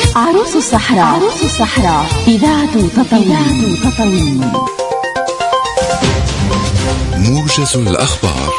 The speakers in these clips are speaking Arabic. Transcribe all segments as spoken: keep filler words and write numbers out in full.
عروس الصحراء. عروس الصحراء إذاعة تطوين. تطوين موجز الأخبار.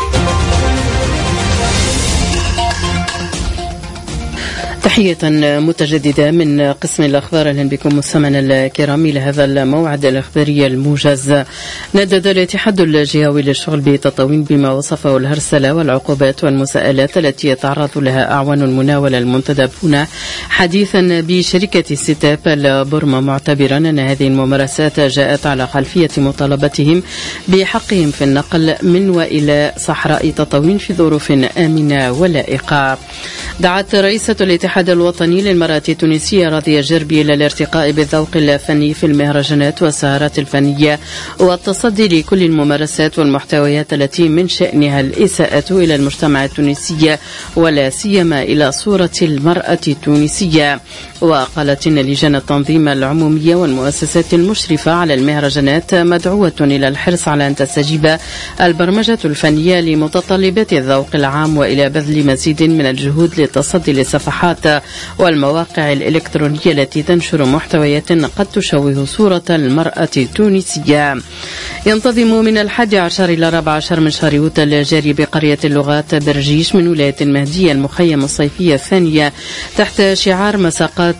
تحية متجددة من قسم الأخبار. أهلا بكم مستمعينا الكرام إلى هذا الموعد الإخباري الموجز. ندد الاتحاد الجهوي للشغل بتطوين بما وصفه الهرسلة والعقوبات والمساءلات التي يتعرض لها أعوان المناولة المنتدبون حديثا بشركة ستاب البرمة، معتبرا أن هذه الممارسات جاءت على خلفية مطالبتهم بحقهم في النقل من وإلى صحراء تطوين في ظروف آمنة ولائقة. دعت رئيسة الاتحاد الوطني للمرأة التونسية راضية جربي إلى الارتقاء بالذوق الفني في المهرجانات والسهرات الفنية والتصدي لكل الممارسات والمحتويات التي من شأنها الإساءة إلى المجتمع التونسي ولا سيما إلى صورة المرأة التونسية. وقالت إن لجان التنظيم العمومية والمؤسسات المشرفة على المهرجانات مدعوة إلى الحرص على أن تستجيب البرمجة الفنية لمتطلبات الذوق العام وإلى بذل مزيد من الجهود للتصدي للصفحات والمواقع الإلكترونية التي تنشر محتويات قد تشوه صورة المرأة التونسية. ينتظم من الحادي عشر إلى الرابع عشر من شهر أوت الجاري بقرية اللغات برجيش من ولاية المهدية المخيم الصيفية الثانية تحت شعار مساقات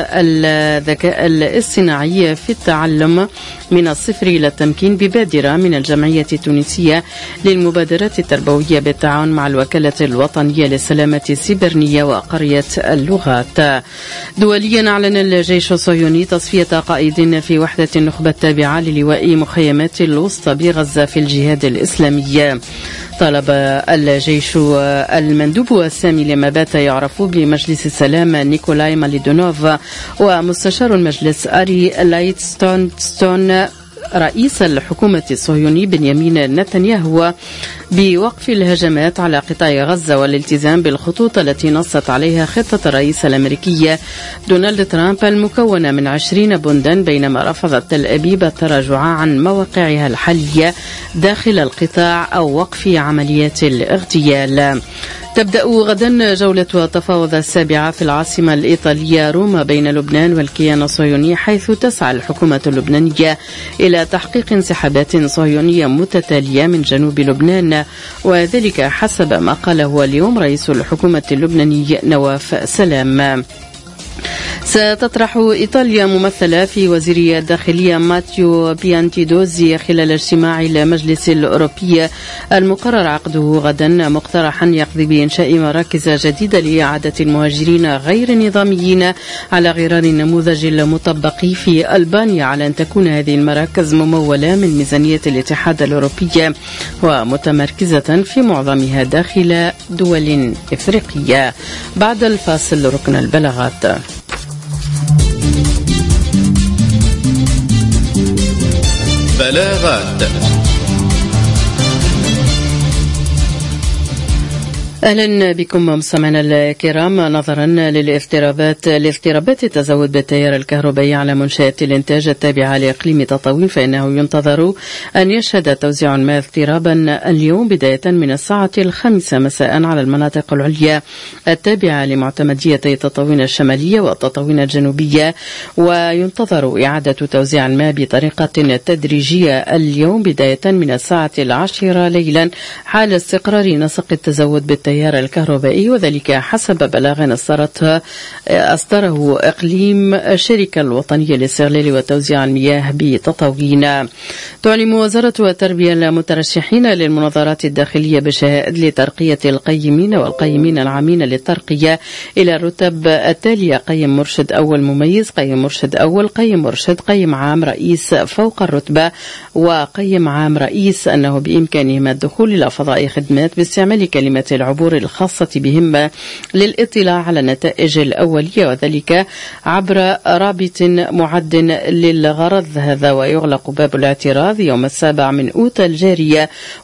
الذكاء الاصطناعي في التعلم من الصفر إلى التمكين ببادرة من الجمعية التونسية للمبادرات التربوية بالتعاون مع الوكالة الوطنية للسلامة السيبرانية وقرية اللغات. دوليا أعلن الجيش الصهيوني تصفية قائد في وحدة النخبة التابعة للواء مخيمات الوسطى بغزة في الجهاد الإسلامي. طالب الجيش المندوب السامي لما بات يعرف بمجلس السلام نيكولاي ماليدونوف ومستشار المجلس أري لايتستون رئيس الحكومة الصهيوني بنيامين نتنياهو بوقف الهجمات على قطاع غزة والالتزام بالخطوط التي نصت عليها خطة الرئيس الأمريكي دونالد ترامب المكونة من عشرين بندا، بينما رفضت تل أبيب التراجع عن مواقعها الحالية داخل القطاع أو وقف عمليات الاغتيال. تبدأ غدا جولة التفاوض السابعة في العاصمة الإيطالية روما بين لبنان والكيان الصهيوني، حيث تسعى الحكومة اللبنانية إلى تحقيق انسحابات صهيونية متتالية من جنوب لبنان، وذلك حسب ما قاله اليوم رئيس الحكومة اللبناني نواف سلام. ستطرح إيطاليا ممثلة في وزير الداخلية ماتيو بيانتيدوزي خلال اجتماع المجلس الأوروبي المقرر عقده غدا مقترحا يقضي بإنشاء مراكز جديدة لإعادة المهاجرين غير النظاميين على غرار النموذج المطبق في ألبانيا، على أن تكون هذه المراكز ممولة من ميزانية الاتحاد الأوروبي ومتمركزة في معظمها داخل دول إفريقية. بعد الفاصل ركن البلاغات. بلاغات. أهلا بكم مستمعينا الكرام. نظرا للاضطرابات لاضطرابات التزود بالتيار الكهربائي على منشآت الإنتاج التابعة لإقليم تطوين، فإنه ينتظر أن يشهد توزيع ما اضطرابا اليوم بداية من الساعة الخامسة مساء على المناطق العليا التابعة لمعتمديتي تطوين الشمالية والتطوين الجنوبية، وينتظر إعادة توزيع الماء بطريقة تدريجية اليوم بداية من الساعة العاشرة ليلا حال استقرار نسق التزود بالتيار الكهربائي، وذلك حسب بلاغ أصدرته أصدره إقليم الشركة الوطنية لاستغلال وتوزيع المياه بتطوين. تعلن وزارة التربية المترشحين للمناظرات الداخلية بشهائد لترقية القيمين والقيمين العامين للترقية إلى الرتب التالية: قيم مرشد أول مميز، قيم مرشد أول، قيم مرشد، قيم عام رئيس فوق الرتبة، وقيم عام رئيس، أنه بإمكانهم الدخول إلى فضاء خدمات باستعمال كلمة العبور الخاصة بهم للاطلاع على النتائج الأولية، وذلك عبر رابط معد للغرض هذا. ويغلق باب الاعتراض يوم السابع من أوت الجارية